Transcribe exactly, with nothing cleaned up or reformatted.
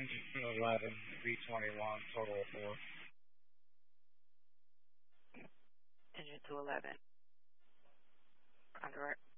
Engine two eleven, V twenty-one, total of four. Engine two eleven. Under